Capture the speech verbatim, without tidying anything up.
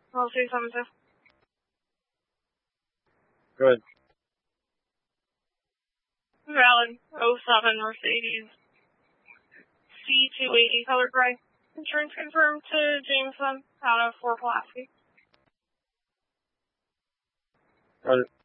I'll see something too. Good. Valid. oh seven Mercedes. C two eighty color gray. Insurance confirmed to Jameson out of Fort Pulaski. Got it.